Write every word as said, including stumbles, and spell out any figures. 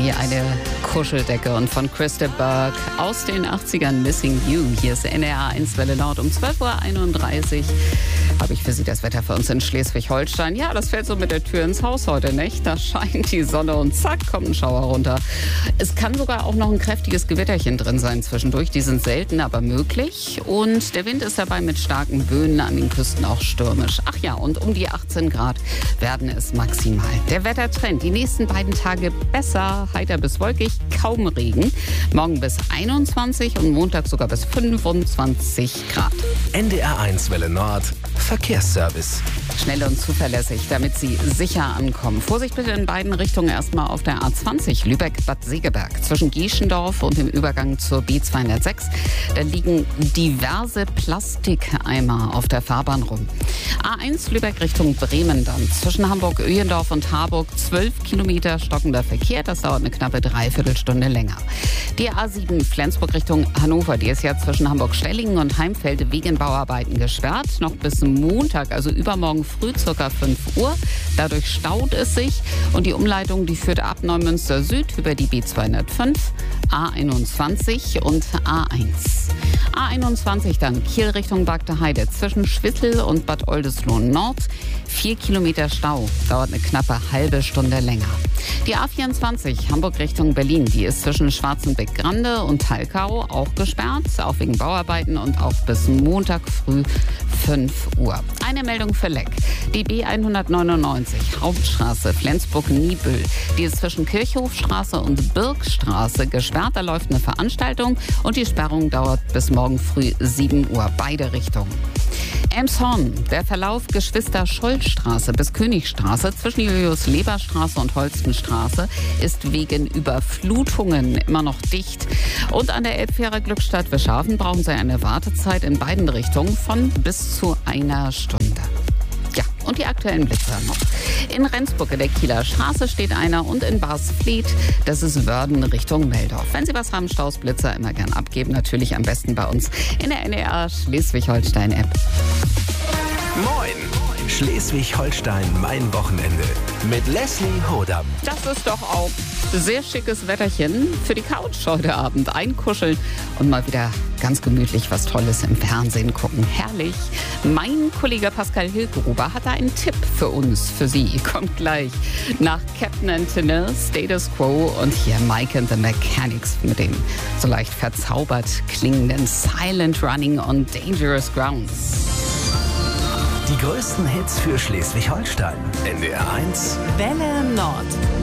wie eine Kuscheldecke. Und von Krista Burke aus den achtzigern, Missing You. Hier ist N D R eins Welle Nord um zwölf Uhr einunddreißig. Habe ich für Sie das Wetter für uns in Schleswig-Holstein. Ja, das fällt so mit der Tür ins Haus heute, nicht? Da scheint die Sonne und zack, kommt ein Schauer runter. Es kann sogar auch noch ein kräftiges Gewitterchen drin sein zwischendurch. Die sind selten, aber möglich. Und der Wind ist dabei mit starken Böen, an den Küsten auch stürmisch. Ach ja, und um die achtzehn Grad werden es maximal. Der Wettertrend, die nächsten beiden Tage besser, heiter bis wolkig, kaum Regen. Morgen bis einundzwanzig und Montag sogar bis fünfundzwanzig Grad. N D R eins Welle Nord, Verkehrsservice. Schnell und zuverlässig, damit Sie sicher ankommen. Vorsicht bitte in beiden Richtungen. Erstmal auf der A zwanzig Lübeck-Bad Segeberg. Zwischen Gieschendorf und dem Übergang zur B zweihundertsechs. Da liegen diverse Plastikeimer auf der Fahrbahn rum. A eins Lübeck Richtung Bremen dann. Zwischen Hamburg-Öhendorf und Harburg zwölf Kilometer stockender Verkehr. Das dauert eine knappe Dreiviertelstunde länger. Die A sieben Flensburg Richtung Hannover. Die ist ja zwischen Hamburg-Stellingen und Heimfeld wegen Bauarbeiten gesperrt. Noch bis Montag, also übermorgen früh, circa fünf Uhr. Dadurch staut es sich. Und die Umleitung, die führt ab Neumünster Süd über die B zweihundertfünf, A einundzwanzig und A eins. A einundzwanzig dann Kiel Richtung Bagde Heide. Zwischen Schwittel und Bad Oldesloe Nord. Vier Kilometer Stau. Dauert eine knappe halbe Stunde länger. Die A vierundzwanzig Hamburg Richtung Berlin. Die ist zwischen Schwarzenbeck-Grande und Talkau auch gesperrt. Auch wegen Bauarbeiten und auch bis Montag früh fünf Uhr. Eine Meldung für Leck. Die B hundertneunundneunzig Hauptstraße Flensburg-Niebüll. Die ist zwischen Kirchhofstraße und Birkstraße gesperrt. Da läuft eine Veranstaltung und die Sperrung dauert bis morgen früh sieben Uhr. Beide Richtungen. Elmshorn, der Verlauf Geschwister-Scholl-Straße bis Königstraße zwischen Julius-Leber-Straße und Holstenstraße ist wegen Überflutungen immer noch dicht. Und an der Elbfähre Glückstadt-Wischhafen brauchen Sie eine Wartezeit in beiden Richtungen von bis zu einer Stunde. Ja, und die aktuellen Blitzer noch. In Rendsburg in der Kieler Straße steht einer und in Barsfleet, das ist Wörden Richtung Meldorf. Wenn Sie was haben, Staus, Blitzer immer gern abgeben. Natürlich am besten bei uns in der N D R Schleswig-Holstein-App. Moin! Schleswig-Holstein, mein Wochenende. Mit Leslie Hodam. Das ist doch auch sehr schickes Wetterchen für die Couch heute Abend. Einkuscheln und mal wieder ganz gemütlich was Tolles im Fernsehen gucken. Herrlich. Mein Kollege Pascal Hilgruber hat da einen Tipp für uns, für Sie. Kommt gleich nach Captain and Tennille, Status Quo und hier Mike and the Mechanics mit dem so leicht verzaubert klingenden Silent Running on Dangerous Grounds. Die größten Hits für Schleswig-Holstein. N D R eins Welle Nord.